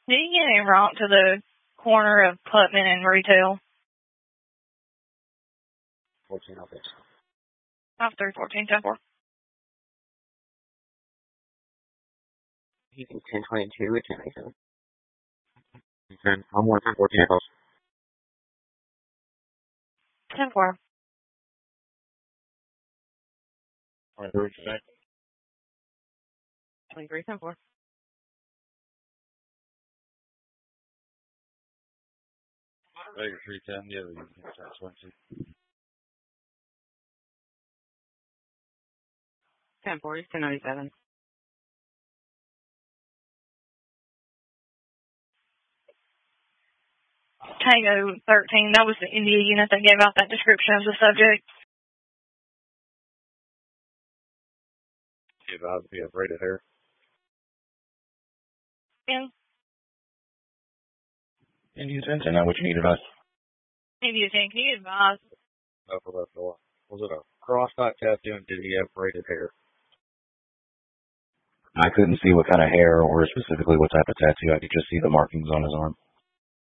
Did you get en route to the corner of Putman and Retail? 14, okay. After 14, 10-4. He's 1022 at 1087. Okay, I'm 1 10 14 calls. 10-4. Alright, who would you say? 23, 10-4. Baker 310, yeah, we can start 20. 10-4, 1097. Tango 13, that was the India unit that gave out that description of the subject. Give out if you have braided hair. Yeah. India 10, now what you need advice? India 10, can you advise? Upper left door. Was it a cross-type tattoo and did he have braided hair? I couldn't see what kind of hair or specifically what type of tattoo. I could just see the markings on his arm.